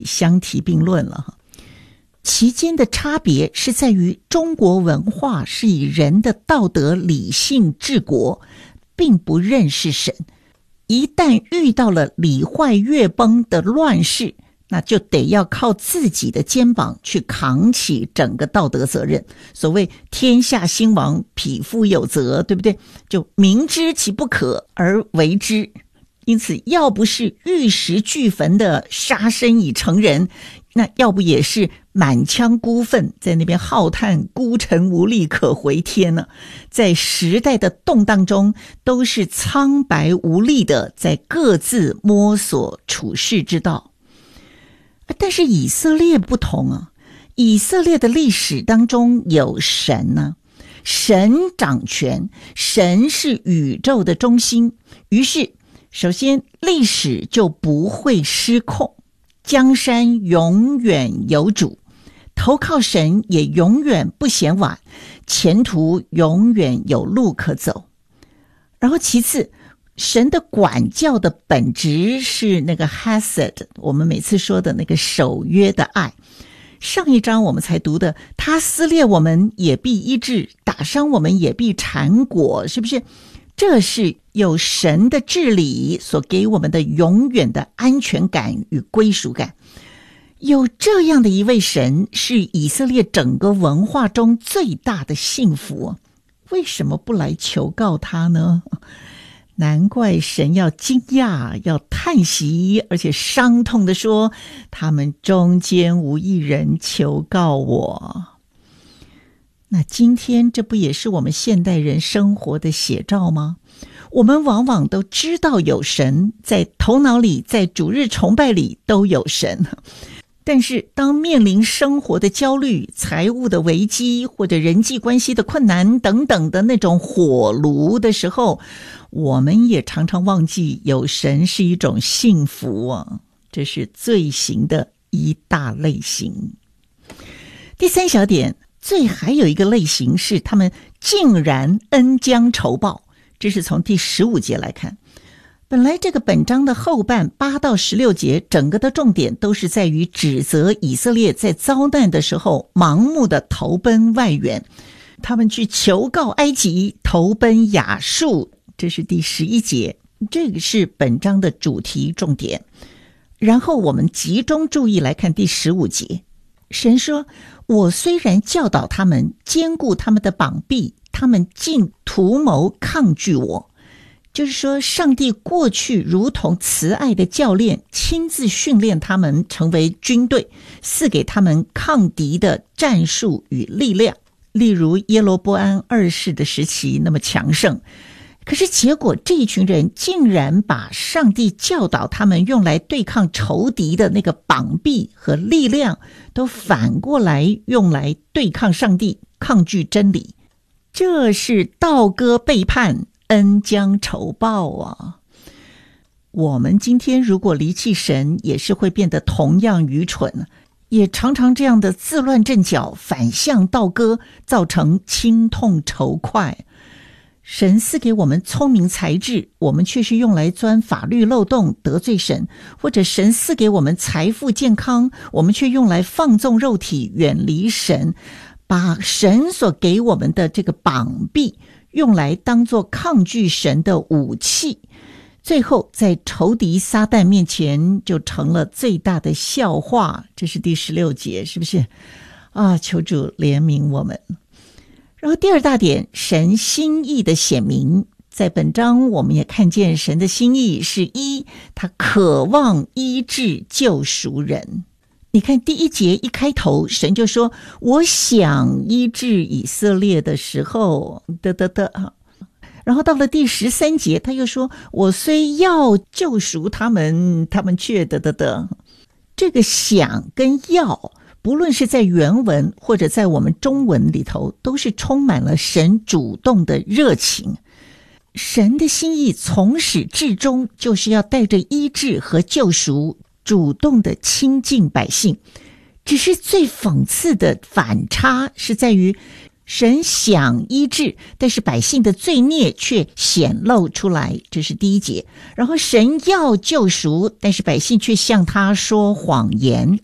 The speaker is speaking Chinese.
相提并论了。其间的差别是在于，中国文化是以人的道德理性治国，并不认识神。一旦遇到了礼坏乐崩的乱世，那就得要靠自己的肩膀去扛起整个道德责任。所谓天下兴亡，匹夫有责，对不对？就明知其不可而为之。因此，要不是玉石俱焚的杀身已成人，那要不也是满腔孤愤，在那边浩叹孤臣无力可回天呢。在时代的动荡中，都是苍白无力的，在各自摸索处世之道。但是以色列不同啊，以色列的历史当中有神呢，神掌权，神是宇宙的中心，于是首先历史就不会失控，江山永远有主，投靠神也永远不嫌晚，前途永远有路可走。然后其次，神的管教的本质是那个 Hesed， 我们每次说的那个守约的爱。上一章我们才读的，他撕裂我们也必医治，打伤我们也必缠裹，是不是？这是有神的治理所给我们的永远的安全感与归属感。有这样的一位神，是以色列整个文化中最大的幸福。为什么不来求告他呢？难怪神要惊讶，要叹息，而且伤痛地说，他们中间无一人求告我。那今天这不也是我们现代人生活的写照吗？我们往往都知道有神，在头脑里，在主日崇拜里都有神，但是当面临生活的焦虑、财务的危机，或者人际关系的困难等等的那种火炉的时候，我们也常常忘记有神是一种幸福啊，这是罪行的一大类型。第三小点，罪还有一个类型是他们竟然恩将仇报，这是从第15节来看。本来这个本章的后半8到16节，整个的重点都是在于指责以色列在遭难的时候盲目的投奔外援，他们去求告埃及，投奔亚述，这是第11节，这个是本章的主题重点。然后我们集中注意来看第15节，神说，我虽然教导他们，坚固他们的膀臂，他们竟图谋抗拒我。就是说，上帝过去如同慈爱的教练，亲自训练他们成为军队，赐给他们抗敌的战术与力量，例如耶罗波安2世的时期那么强盛。可是结果，这一群人竟然把上帝教导他们用来对抗仇敌的那个膀臂和力量，都反过来用来对抗上帝，抗拒真理。这是倒戈背叛，恩将仇报啊！我们今天如果离弃神，也是会变得同样愚蠢，也常常这样的自乱阵脚，反向倒戈，造成亲痛仇快。神赐给我们聪明才智，我们却是用来钻法律漏洞，得罪神；或者神赐给我们财富健康，我们却用来放纵肉体，远离神，把神所给我们的这个膀臂用来当作抗拒神的武器，最后在仇敌撒旦面前就成了最大的笑话。这是第16节，是不是啊？求主怜悯我们。然后第二大点，神心意的显明，在本章我们也看见神的心意是一，他渴望医治救赎人。你看第1节一开头，神就说，我想医治以色列的时候，然后到了第13节，他又说，我虽要救赎他们，他们却这个想跟要，不论是在原文或者在我们中文里头，都是充满了神主动的热情。神的心意从始至终就是要带着医治和救赎，主动的亲近百姓。只是最讽刺的反差是在于， 神想医治，但是百姓的罪孽却显露出来，这是第一节。然后神要救赎，但是百姓却向他说谎言，